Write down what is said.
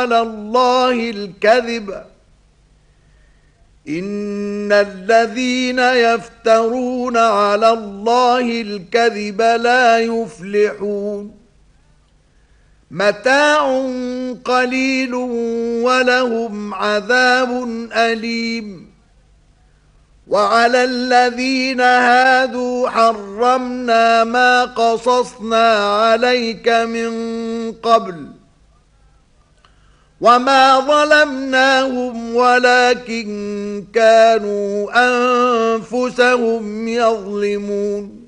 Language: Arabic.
على الله الكذب إن الذين يفترون على الله الكذب لا يفلحون متاع قليل ولهم عذاب أليم وعلى الذين هادوا حرمنا ما قصصنا عليك من قبل وما ظلمناهم ولكن كانوا أنفسهم يظلمون